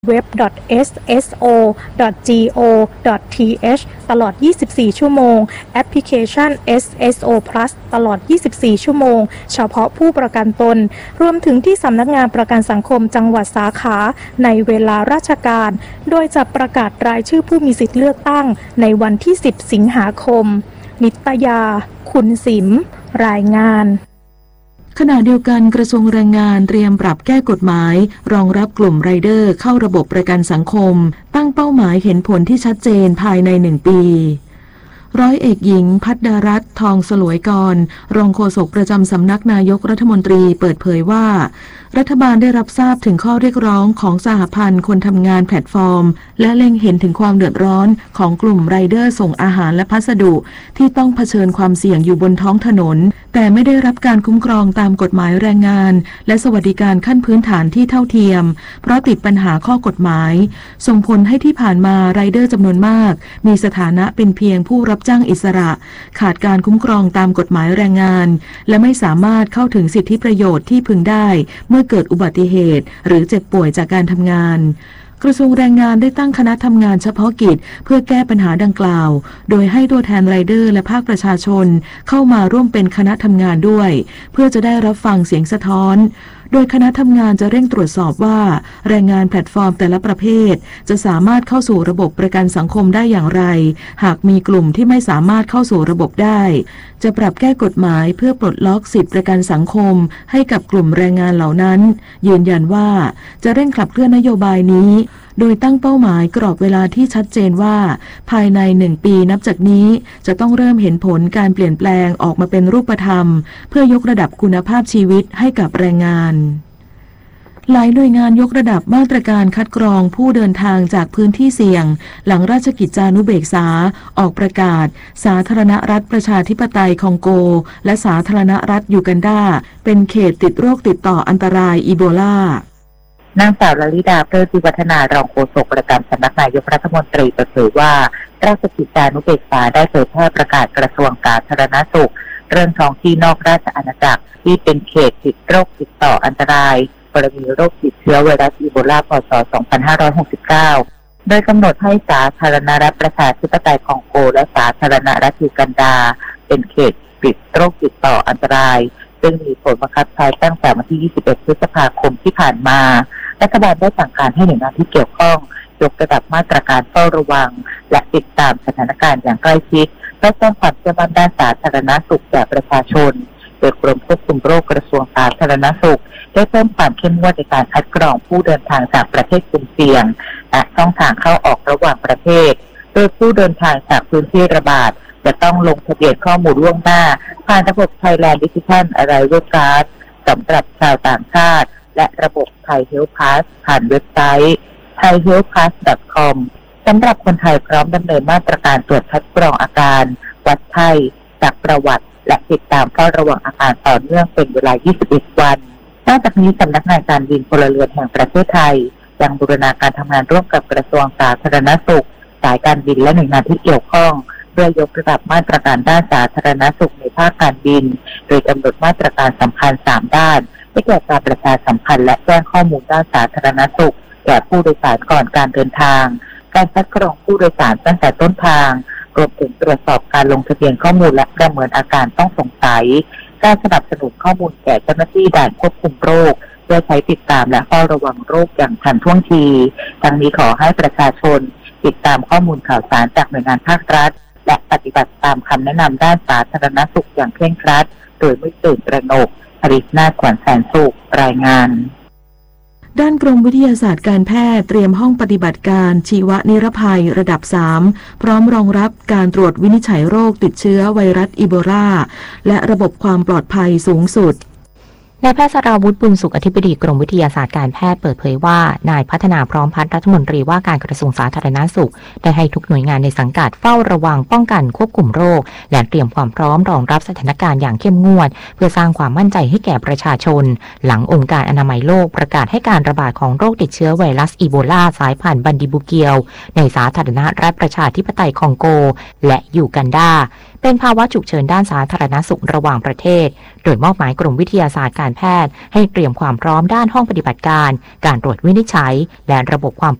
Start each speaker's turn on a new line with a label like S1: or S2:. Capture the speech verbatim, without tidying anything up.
S1: เว็บ ดอท เอส เอส โอ ดอท จี โอ ดอท ที เอช ตลอด ยี่สิบสี่ ชั่วโมงแอปพลิเคชัน เอส เอส โอ Plus ตลอด ยี่สิบสี่ ชั่วโมงเฉพาะผู้ประกันตนรวมถึงที่สำนักงานประกันสังคมจังหวัดสาขาในเวลาราชการโดยจะประกาศรายชื่อผู้มีสิทธิเลือกตั้งในวันที่ สิบ สิงหาคมนิตยา คุณสิมรายงาน
S2: ขณะเดียวกันกระทรวงแรงงานเตรียมปรับแก้กฎหมายรองรับกลุ่มไรเดอร์เข้าระบบประกันสังคมตั้งเป้าหมายเห็นผลที่ชัดเจนภายในหนึ่งปีร้อยเอกหญิงภัทรรัตน์ทองสลวยกรรองโฆษกประจำสำนักนายกรัฐมนตรีเปิดเผยว่ารัฐบาลได้รับทราบถึงข้อเรียกร้องของสหพันธ์คนทำงานแพลตฟอร์มและเล็งเห็นถึงความเดือดร้อนของกลุ่มไรเดอร์ส่งอาหารและพัสดุที่ต้องเผชิญความเสี่ยงอยู่บนท้องถนนแต่ไม่ได้รับการคุ้มครองตามกฎหมายแรงงานและสวัสดิการขั้นพื้นฐานที่เท่าเทียมเพราะติดปัญหาข้อกฎหมายส่งผลให้ที่ผ่านมาไรเดอร์จำนวนมากมีสถานะเป็นเพียงผู้รับจ้างอิสระขาดการคุ้มครองตามกฎหมายแรงงานและไม่สามารถเข้าถึงสิทธิประโยชน์ที่พึงได้เมื่อเกิดอุบัติเหตุหรือเจ็บป่วยจากการทำงานกระทรวงแรงงานได้ตั้งคณะทำงานเฉพาะกิจเพื่อแก้ปัญหาดังกล่าวโดยให้ตัวแทนไรเดอร์และภาคประชาชนเข้ามาร่วมเป็นคณะทำงานด้วยเพื่อจะได้รับฟังเสียงสะท้อนโดยคณะทำงานจะเร่งตรวจสอบว่าแรงงานแพลตฟอร์มแต่ละประเภทจะสามารถเข้าสู่ระบบประกันสังคมได้อย่างไรหากมีกลุ่มที่ไม่สามารถเข้าสู่ระบบได้จะปรับแก้กฎหมายเพื่อปลดล็อกสิทธิประกันสังคมให้กับกลุ่มแรงงานเหล่านั้นยืนยันว่าจะเร่งขับเคลื่อนนโยบายนี้โดยตั้งเป้าหมายกรอบเวลาที่ชัดเจนว่าภายในหนึ่งปีนับจากนี้จะต้องเริ่มเห็นผลการเปลี่ยนแปลงออกมาเป็นรูปธรรมเพื่อยกระดับคุณภาพชีวิตให้กับแรงงานหลายหน่วยงานยกระดับมาตรการคัดกรองผู้เดินทางจากพื้นที่เสี่ยงหลังราชกิจจานุเบกษาออกประกาศสาธารณรัฐประชาธิปไตยคองโกและสาธารณรัฐยูกันดาเป็นเขตติดโรคติดต่ออันตรายอีโบลาน
S3: างสาวลลิดาเพลิดพิวัฒนารองโฆษกประจำสำนักนายกรัฐมนตรีเปิดเผยว่าราชกิจจานุเบกษาได้เผยแพร่ประกาศกระทรวงสาธารณสุขเรื่องท้องที่นอกราชอาณาจักรที่เป็นเขตติดโรคติดต่ออันตรายกรณีโรคติดเชื้อไวรัสอีโบลาพ.ศ. สองพันห้าร้อยหกสิบเก้าโดยกำหนดให้สาธารณรัฐประชาธิปไตยคองโกและสาธารณรัฐยูกันดาเป็นเขตติดโรคติดต่ออันตรายซึ่งมีผลบังคับใช้ตั้งแต่วันที่ยี่สิบเอ็ดพฤษภาคมที่ผ่านมารัฐบาลได้สั่งการให้หน่วยงานที่เกี่ยวข้องยกระดับมาตรการเฝ้าระวังและติดตามสถานการณ์อย่างใกล้ชิดเพื่อสร้างความเชื่อมั่นด้านสาธารณสุขแก่ประชาชนโดยกรมควบคุมโรคกระทรวงสาธารณสุขได้เพิ่มความเข้มงวดในการคัดกรองผู้เดินทางจากประเทศกลุ่มเสี่ยงและช่องทางเข้าออกระหว่างประเทศโดยผู้เดินทางจากพื้นที่ระบาดจะต้องลงทะเบียนข้อมูลล่วงหน้าผ่านระบบ Thailand Digital Arrival Card สำหรับชาวต่างชาติและระบบ Thai Health Pass ผ่านเว็บไซต์ ไทยเฮลท์พาส ดอท คอม สำหรับคนไทยพร้อมดำเนินมาตรการตรวจคัดกรองอาการวัดไข้จากประวัติและติดตามเฝ้าระวังอาการต่อเนื่องเป็นเวลายี่สิบเอ็ดวันนอกจากนี้สำนักงานการบินพลเรือนแห่งประเทศไทยยังบูรณาการทำงานร่วมกับกระทรวงสาธารณสุขสายการบินและหน่วยงานที่เกี่ยวข้องเพื่อยกระดับมาตรการด้านสาธารณสุขในภาคการบินโดยกำหนดมาตรการสำคัญสามด้านได้แก่การประชาสัมพันธ์และแจ้งข้อมูลด้านสาธารณสุขแก่ผู้โดยสารก่อนการเดินทางการคัดกรองผู้โดยสารตั้งแต่ต้นทางรวมถึงตรวจสอบการลงทะเบียนข้อมูลและประเมินอาการต้องสงสัยการสนับสนุนข้อมูลแก่เจ้าหน้าที่ด่านควบคุมโรคเพื่อใช้ติดตามและเฝ้าระวังโรคอย่างทันท่วงทีทั้งนี้ขอให้ประชาชนติดตามข้อมูลข่าวสารจากหน่วยงานภาครัฐและปฏิบัติตามคำแนะนำด้านสาธารณสุขอย่างเคร่งครัดโดยไม่ตื่นตระหนกผลิตนาถขวัญแสนสุขรายงาน
S2: ด้านกรมวิทยาศาสตร์การแพทย์เตรียมห้องปฏิบัติการชีวนิรภัยระดับสามพร้อมรองรับการตรวจวินิจฉัยโรคติดเชื้อไวรัสอีโบลาและระบบความปลอดภัยสูงสุด
S4: นายแพทย์สราวุฒิบุญสุขอธิบดีกรมวิทยาศาสตร์การแพทย์เปิดเผยว่านายพัฒนาพร้อมพัฒน์รัฐมนตรีว่าการกระทรวงสาธารณสุขได้ให้ทุกหน่วยงานในสังกัดเฝ้าระวังป้องกันควบคุมโรคและเตรียมความพร้อมรองรับสถานการณ์อย่างเข้มงวดเพื่อสร้างความมั่นใจให้แก่ประชาชนหลังองค์การอนามัยโลกประกาศให้การระบาดของโรคติดเชื้อไวรัสอีโบลาสายพันธุ์บันดิบูเกียวในสาธารณรัฐประชาธิปไตยคองโกและยูกันดาเป็นภาวะฉุกเฉินด้านสาธารณสุขระหว่างประเทศโดยมอบหมายกรมวิทยาศาสตร์การแพทย์ให้เตรียมความพร้อมด้านห้องปฏิบัติการการตรวจวินิจฉัยและระบบความ